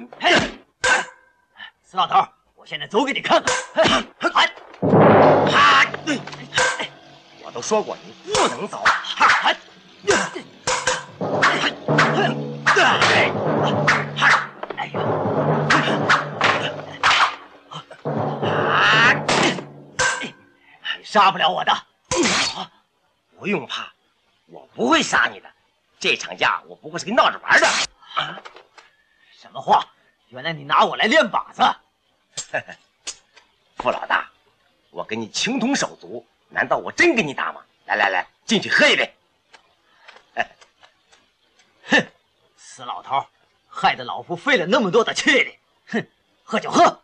嘿，死老头，我现在走给你看看。 我都说过你不能走。 哎呀！你杀不了我的。 不用怕，我不会杀你的。这场架我不过是跟闹着玩的。 什么话？原来你拿我来练靶子。 傅老大，我跟你情同手足，难道我真跟你打吗？来，进去喝一杯。 哼，死老头，害得老夫费了那么多的气力。哼，喝就喝。